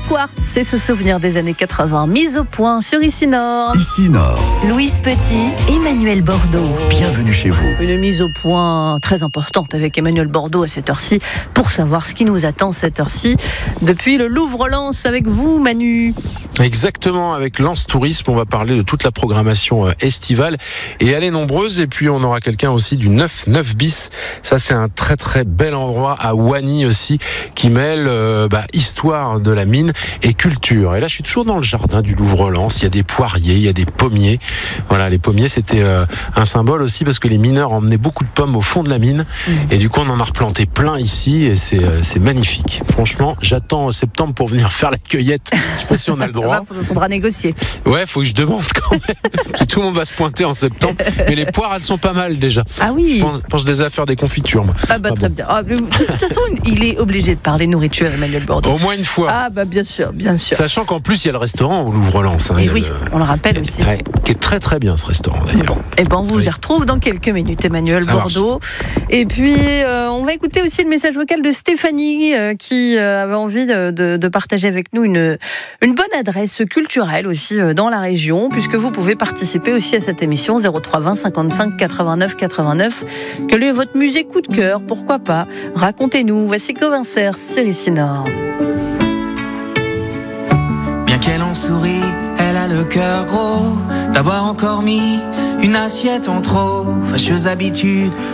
Quartz, c'est ce souvenir des années 80, mise au point sur Ici Nord. Ici Nord. Louise Petit, Emmanuel Bordeaux. Bienvenue chez vous. Une mise au point très importante avec Emmanuel Bordeaux à cette heure-ci pour savoir ce qui nous attend cette heure-ci depuis le Louvre-Lens avec vous, Manu. Exactement, avec Lens Tourisme, on va parler de toute la programmation estivale et elle est nombreuse. Et puis on aura quelqu'un aussi du 9 bis. Ça, c'est un très très bel endroit à Wany aussi qui mêle histoire de la mine et culture. Et là, je suis toujours dans le jardin du Louvre-Lens. Il y a des poiriers, il y a des pommiers. Voilà, les pommiers, c'était un symbole aussi parce que les mineurs emmenaient beaucoup de pommes au fond de la mine. Et du coup, on en a replanté plein ici et c'est magnifique. Franchement, j'attends septembre pour venir faire la cueillette. Je sais pas si on a le droit. Il faudra négocier. Ouais, faut que je demande quand même. Tout le monde va se pointer en septembre. Mais les poires, elles sont pas mal déjà. Ah oui. Je pense des affaires des confitures. Moi. Ah bah très bien. De toute façon, il est obligé de parler nourriture, Emmanuel Bordeaux. Au moins une fois. Ah bah bien sûr, bien sûr. Sachant qu'en plus, il y a le restaurant au Louvre-Lens. Et oui, on le rappelle aussi. Ouais, qui est très très bien ce restaurant d'ailleurs. Bon, et ben on vous y retrouve dans quelques minutes, Emmanuel Bordeaux. Et puis, on va écouter aussi le message vocal de Stéphanie qui avait envie de partager avec nous une bonne adresse culturelle aussi dans la région, puisque vous pouvez participer aussi à cette émission 03 20 55 89 89. Quel est votre musée coup de cœur? Pourquoi pas? Racontez-nous. Voici Covincer sur Ici Nord. Bien qu'elle en sourit, elle a le cœur gros d'avoir encore mis une assiette en trop. Fâcheuse habitude